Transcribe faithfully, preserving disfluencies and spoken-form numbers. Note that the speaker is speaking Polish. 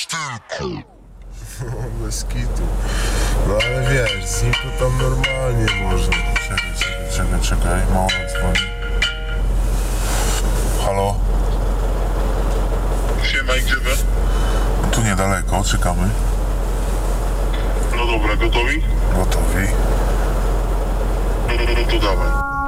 Bez kitu. No ale wiesz, z nim to tam normalnie można. Czekaj, czekaj, czekaj, czekaj, mało dzwoni. Halo? Siema, i gdzie wy? Tu niedaleko, czekamy. No dobra, gotowi? Gotowi. No, no, no to dawaj.